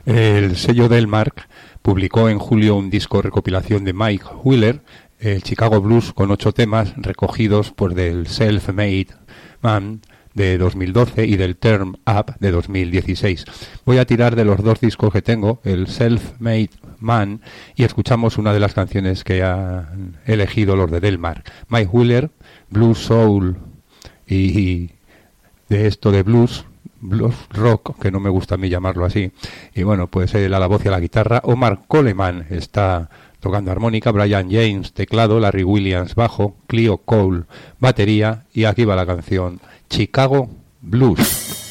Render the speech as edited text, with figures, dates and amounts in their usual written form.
El sello Delmark publicó en julio un disco recopilación de Mike Wheeler, el Chicago Blues, con 8 temas recogidos por del Self-Made Man de 2012 y del Turn Up de 2016. Voy a tirar de los 2 discos que tengo, el Self-Made Man, y escuchamos una de las canciones que han elegido los de Delmark. Mike Wheeler, Blues Soul y de esto de blues rock, que no me gusta a mí llamarlo así. Y bueno, pues él a la voz y a la guitarra, Omar Coleman está tocando armónica, Brian James teclado, Larry Williams bajo, Clio Cole batería, y aquí va la canción Chicago Blues.